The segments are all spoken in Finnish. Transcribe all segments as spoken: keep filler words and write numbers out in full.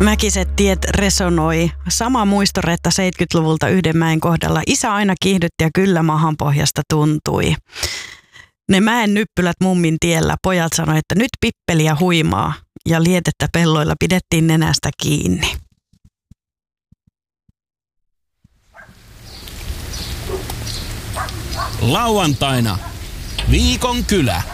Mäkiset tiet resonoi. Sama muistoretta seitsemänkymmentäluvulta yhden mäen kohdalla. Isä aina kiihdytti ja kyllä mahanpohjasta tuntui. Ne mäen nyppylät mummin tiellä. Pojat sanoi, että nyt pippeliä huimaa. Ja lietettä pelloilla pidettiin nenästä kiinni. Lauantaina Viikon kylä.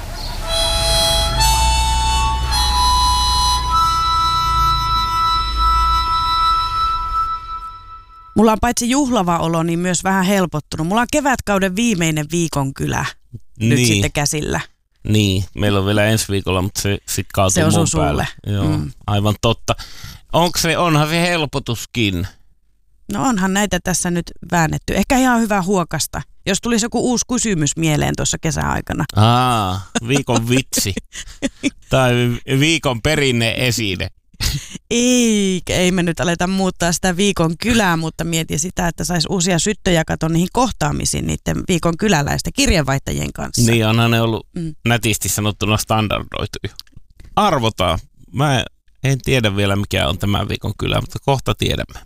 Mulla on paitsi juhlava olo, niin myös vähän helpottunut. Mulla on kevätkauden viimeinen Viikon kylä nyt Niin. sitten käsillä. Niin, meillä on vielä ensi viikolla, mutta se sitten kaatuu Se osuu mun päälle. sulle. Joo, Mm. aivan totta. Onko se, onhan se helpotuskin? No onhan näitä tässä nyt väännetty. Ehkä ihan hyvä huokasta, jos tulisi joku uusi kysymys mieleen tuossa kesäaikana. Aa, viikon vitsi. Tai viikon perinne esine. Ei, ei me nyt aleta muuttaa sitä Viikon kylää, mutta mietin sitä, että saisi uusia syttöjä kato niihin kohtaamisiin niiden Viikon kyläläisten kirjeenvaihtajien kanssa. Niin, onhan ne ollut Mm. nätisti sanottuna standardoituja. Arvotaan. Mä en tiedä vielä mikä on tämä Viikon kylä, mutta kohta tiedämme.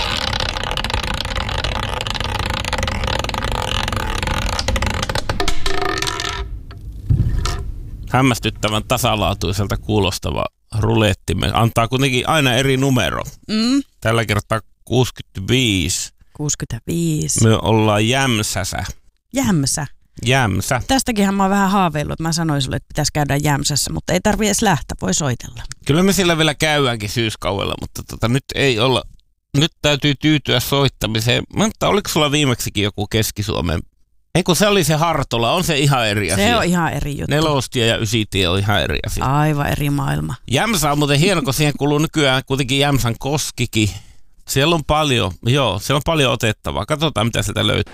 Hämmästyttävän tasalaatuiselta kuulostava rulettimme antaa kuitenkin aina eri numero. Mm. Tällä kertaa kuusikymmentäviisi. kuusikymmentäviisi. Me ollaan Jämsässä. Jämsä. Jämsä. Tästäkinhän mä oon vähän haaveillut, että mä sanoin sulle, että pitäisi käydä Jämsässä, mutta ei tarvitse edes lähteä, voi soitella. Kyllä me sillä vielä käydäänkin syyskaudella, mutta tota, nyt ei olla, nyt täytyy tyytyä soittamiseen. Mutta oliko sulla viimeksikin joku Keski-Suomen? Ei kun se oli se Hartola, on se ihan eri asia. Se on ihan eri juttu. Nelostie ja ysitie on ihan eri asia. Aivan eri maailma. Jämsä on muuten hieno, kun siihen kuuluu nykyään kuitenkin Jämsän koskikin. Siellä on paljon, joo, siellä on paljon otettavaa. Katsotaan mitä sieltä löytyy.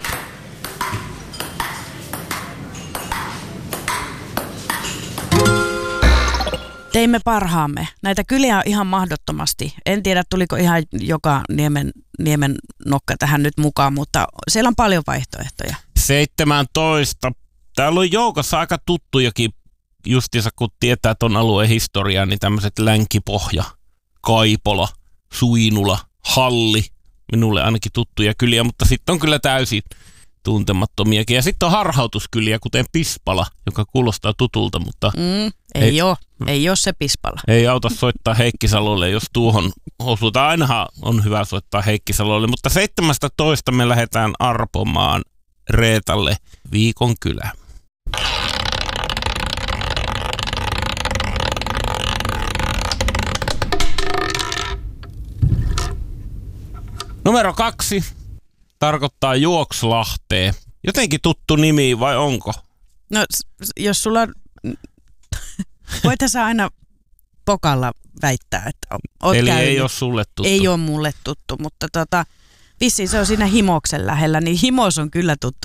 Teimme parhaamme. Näitä kyliä on ihan mahdottomasti. En tiedä, tuliko ihan joka niemen, niemen nokka tähän nyt mukaan, mutta siellä on paljon vaihtoehtoja. seitsemäntoista. Täällä on joukossa aika tuttujakin, justiinsa kun tietää ton alueen historiaa, niin tämmöiset Länkipohja, Kaipola, Suinula, Halli. Minulle ainakin tuttuja kyliä, mutta sitten on kyllä täysin tuntemattomiakin. Ja sitten on harhautuskyliä, kuten Pispala, joka kuulostaa tutulta, mutta Mm, ei, Ei- ei ole. Ei ole se Pispala. ei auta soittaa Heikkisalolle, jos tuohon osutaan. Ainahan on hyvä soittaa Heikkisalolle, mutta seitsemästoista me lähdetään arpomaan Reetalle Viikon kylä. Numero kaksi tarkoittaa Juokslahteen. Jotenkin tuttu nimi vai onko? No, s- jos sulla on... Voithan sä aina pokalla väittää, että o- oot Eli käynyt. ei ole sulle tuttu. Ei ole mulle tuttu, mutta tota, vissiin se on siinä Himoksen lähellä, niin Himos on kyllä tuttu.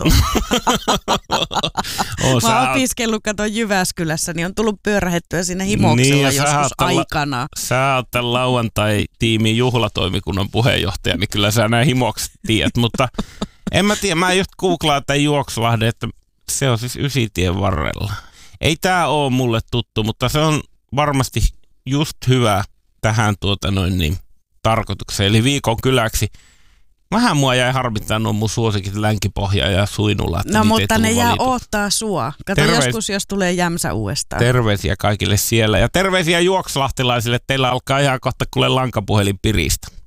Oo, Mä oon sä, opiskellut, kato Jyväskylässä, niin on tullut pyörähettyä siinä Himoksella Niin, ja niin, sä joskus oot tällä- aikana. sä oot tämän lauantai-tiimin juhlatoimikunnan puheenjohtaja, niin kyllä sä nämä himokset tiedät, mutta en mä tiedä, mä just googlaan tämän Juokslahden, että se on siis Ysitien varrella. Ei tää oo mulle tuttu, mutta se on varmasti just hyvä tähän tuota noin niin tarkoitukseen, eli Viikon kyläksi. Vähän mua jäi harmittaa nuo mun suosikit Länkipohja ja Suinula. että No niitä ei mutta ne tullut jää valituksi. oottaa sua. Kato Terveis- joskus, jos tulee Jämsä uudestaan. Terveisiä kaikille siellä ja terveisiä juokslahtelaisille. Teillä alkaa ihan kohta kuule lankapuhelin piristä.